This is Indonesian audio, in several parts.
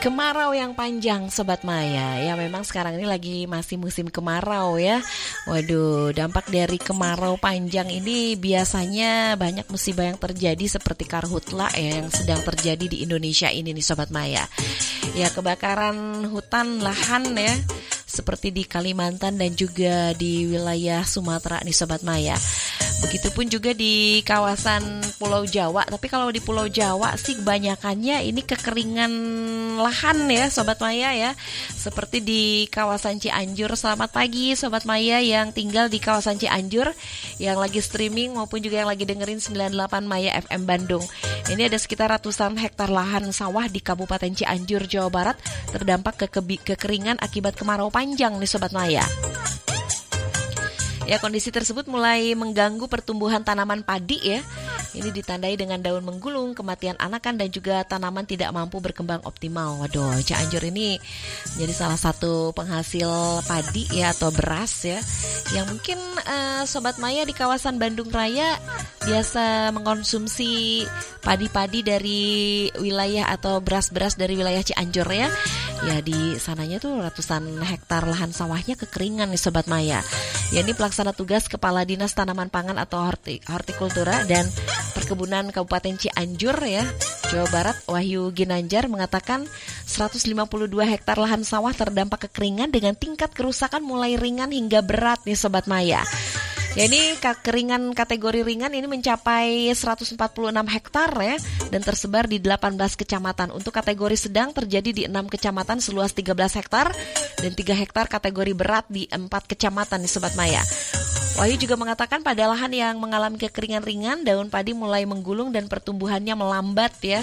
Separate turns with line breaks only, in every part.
Kemarau yang panjang Sobat Maya. Ya memang sekarang ini masih musim kemarau ya. Waduh, dampak dari kemarau panjang ini biasanya banyak musibah yang terjadi seperti karhutla ya, yang sedang terjadi di Indonesia ini nih Sobat Maya. Ya, kebakaran hutan lahan ya, seperti di Kalimantan dan juga di wilayah Sumatera nih Sobat Maya. Begitupun juga di kawasan Pulau Jawa. Tapi kalau di Pulau Jawa sih kebanyakannya ini kekeringan lahan ya Sobat Maya ya. Seperti di kawasan Cianjur. Selamat pagi Sobat Maya yang tinggal di kawasan Cianjur, yang lagi streaming maupun juga yang lagi dengerin 98 Maya FM Bandung. Ini ada sekitar ratusan hektar lahan sawah di Kabupaten Cianjur, Jawa Barat terdampak kekeringan akibat kemarau panjang nih Sobat Maya. Ya, kondisi tersebut mulai mengganggu pertumbuhan tanaman padi ya. Ini ditandai dengan daun menggulung, kematian anakan dan juga tanaman tidak mampu berkembang optimal. Waduh, Cianjur ini jadi salah satu penghasil padi ya atau beras ya, yang mungkin Sobat Maya di kawasan Bandung Raya biasa mengkonsumsi padi-padi dari wilayah atau beras-beras dari wilayah Cianjur ya. Ya, di sananya tuh ratusan hektar lahan sawahnya kekeringan nih Sobat Maya. Ya, ini pelaksana tugas Kepala Dinas Tanaman Pangan atau Hortikultura dan Perkebunan Kabupaten Cianjur ya, Jawa Barat, Wahyu Ginanjar mengatakan 152 hektar lahan sawah terdampak kekeringan dengan tingkat kerusakan mulai ringan hingga berat nih Sobat Maya. Ya, ini kekeringan kategori ringan ini mencapai 146 hektar ya, dan tersebar di 18 kecamatan. Untuk kategori sedang terjadi di 6 kecamatan seluas 13 hektar dan 3 hektar kategori berat di 4 kecamatan di Sobat Maya. Wahyu juga mengatakan pada lahan yang mengalami kekeringan ringan, daun padi mulai menggulung dan pertumbuhannya melambat ya.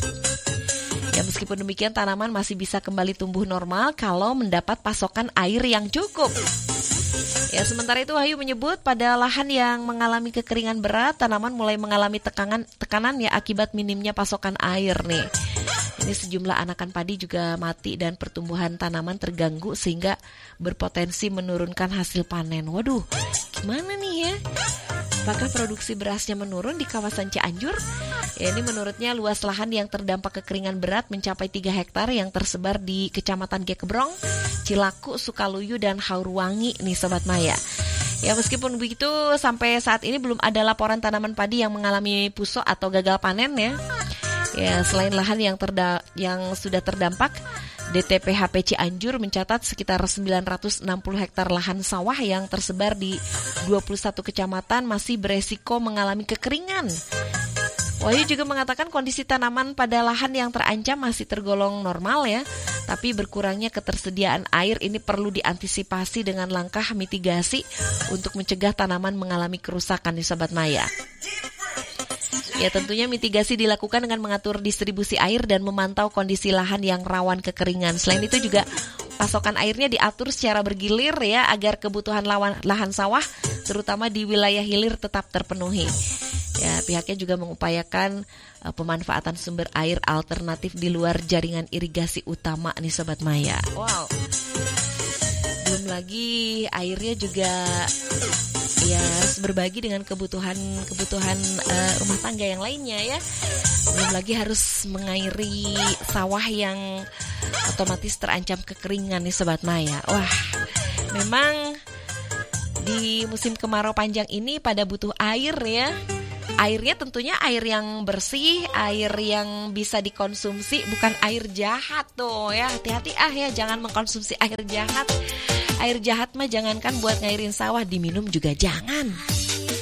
Ya, meskipun demikian tanaman masih bisa kembali tumbuh normal kalau mendapat pasokan air yang cukup. Ya, sementara itu Wahyu menyebut pada lahan yang mengalami kekeringan berat, tanaman mulai mengalami tekanan ya akibat minimnya pasokan air nih. Ini sejumlah anakan padi juga mati dan pertumbuhan tanaman terganggu sehingga berpotensi menurunkan hasil panen. Waduh, gimana nih ya? Apakah produksi berasnya menurun di kawasan Cianjur? Ya, ini menurutnya luas lahan yang terdampak kekeringan berat mencapai 3 hektar yang tersebar di Kecamatan Gekebrong, Cilaku, Sukaluyu, dan Haurwangi nih Sobat Maya. Ya, meskipun begitu sampai saat ini belum ada laporan tanaman padi yang mengalami pusok atau gagal panen ya. Ya, selain lahan yang sudah terdampak, DTPHP Cianjur mencatat sekitar 960 hektar lahan sawah yang tersebar di 21 kecamatan masih beresiko mengalami kekeringan. Wahyu juga mengatakan kondisi tanaman pada lahan yang terancam masih tergolong normal ya, tapi berkurangnya ketersediaan air ini perlu diantisipasi dengan langkah mitigasi untuk mencegah tanaman mengalami kerusakan di Sobat Maya. Ya, tentunya mitigasi dilakukan dengan mengatur distribusi air dan memantau kondisi lahan yang rawan kekeringan. Selain itu juga pasokan airnya diatur secara bergilir ya, agar kebutuhan lahan sawah terutama di wilayah hilir tetap terpenuhi. Ya, pihaknya juga mengupayakan pemanfaatan sumber air alternatif di luar jaringan irigasi utama nih Sobat Maya. Wow. Belum lagi airnya juga ya berbagi dengan kebutuhan rumah tangga yang lainnya ya. Belum lagi harus mengairi sawah yang otomatis terancam kekeringan nih Sobat Maya. Wah, memang di musim kemarau panjang ini pada butuh air ya. Airnya tentunya air yang bersih, air yang bisa dikonsumsi, bukan air jahat tuh ya. Hati-hati ya, jangan mengkonsumsi air jahat. Air jahat mah jangankan buat ngairin sawah, diminum juga jangan.